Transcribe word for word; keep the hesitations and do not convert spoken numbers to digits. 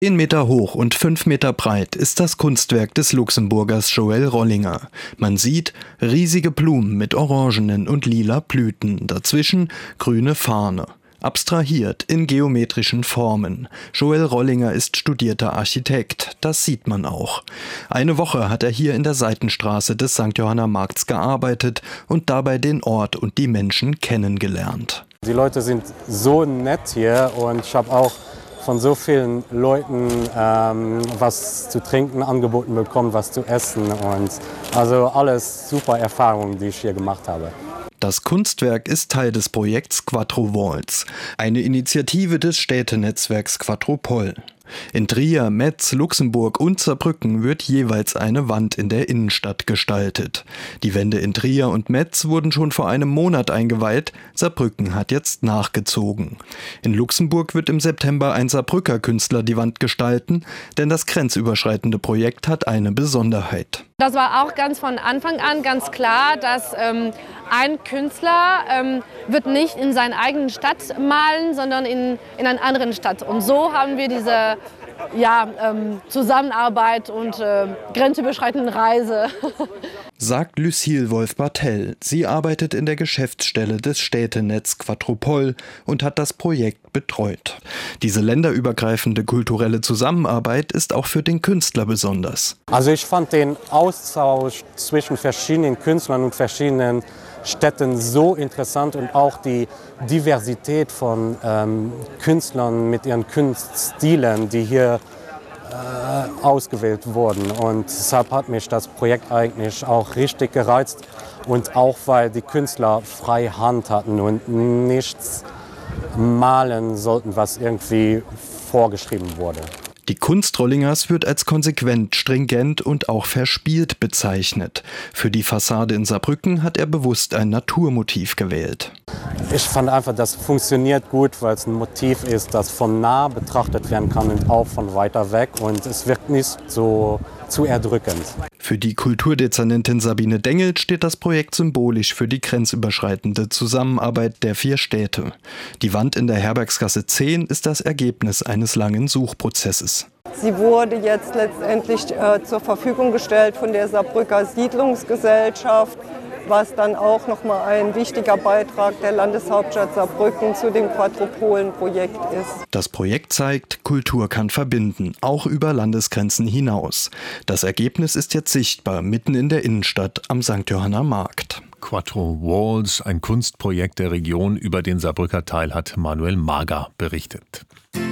Zehn Meter hoch und fünf Meter breit ist das Kunstwerk des Luxemburgers Joël Rollinger. Man sieht riesige Blumen mit orangenen und lila Blüten, dazwischen grüne Farne. Abstrahiert in geometrischen Formen. Joël Rollinger ist studierter Architekt, das sieht man auch. Eine Woche hat er hier in der Seitenstraße des Sankt Johanner Markts gearbeitet und dabei den Ort und die Menschen kennengelernt. Die Leute sind so nett hier und ich habe auch von so vielen Leuten ähm, was zu trinken angeboten bekommen, was zu essen. Und also alles super Erfahrungen, die ich hier gemacht habe. Das Kunstwerk ist Teil des Projekts Quattro Walls, eine Initiative des Städtenetzwerks Quattropol. In Trier, Metz, Luxemburg und Saarbrücken wird jeweils eine Wand in der Innenstadt gestaltet. Die Wände in Trier und Metz wurden schon vor einem Monat eingeweiht, Saarbrücken hat jetzt nachgezogen. In Luxemburg wird im September ein Saarbrücker Künstler die Wand gestalten, denn das grenzüberschreitende Projekt hat eine Besonderheit. Das war auch ganz von Anfang an ganz klar, dass ähm, ein Künstler ähm, wird nicht in seiner eigenen Stadt malen, sondern in, in einer anderen Stadt. Und so haben wir diese ja, ähm, Zusammenarbeit und äh, grenzüberschreitende Reise. Sagt Lucille Wolf-Bartel. Sie arbeitet in der Geschäftsstelle des Städtenetz Quattropol und hat das Projekt betreut. Diese länderübergreifende kulturelle Zusammenarbeit ist auch für den Künstler besonders. Also ich fand den Austausch zwischen verschiedenen Künstlern und verschiedenen Städten so interessant und auch die Diversität von ähm, Künstlern mit ihren Kunststilen, die hier äh, ausgewählt wurden. Und deshalb hat mich das Projekt eigentlich auch richtig gereizt und auch weil die Künstler freie Hand hatten und nichts malen sollten, was irgendwie vorgeschrieben wurde. Die Kunst Rollingers wird als konsequent, stringent und auch verspielt bezeichnet. Für die Fassade in Saarbrücken hat er bewusst ein Naturmotiv gewählt. Ich fand einfach, das funktioniert gut, weil es ein Motiv ist, das von nah betrachtet werden kann und auch von weiter weg. Und es wirkt nicht so zu erdrückend. Für die Kulturdezernentin Sabine Dengelt steht das Projekt symbolisch für die grenzüberschreitende Zusammenarbeit der vier Städte. Die Wand in der Herbergsgasse zehn ist das Ergebnis eines langen Suchprozesses. Sie wurde jetzt letztendlich äh, zur Verfügung gestellt von der Saarbrücker Siedlungsgesellschaft, was dann auch nochmal ein wichtiger Beitrag der Landeshauptstadt Saarbrücken zu dem Quattropolen-Projekt ist. Das Projekt zeigt, Kultur kann verbinden, auch über Landesgrenzen hinaus. Das Ergebnis ist jetzt sichtbar, mitten in der Innenstadt am Sankt Johanner Markt. Quattro Walls, ein Kunstprojekt der Region, über den Saarbrücker Teil hat Manuel Mager berichtet.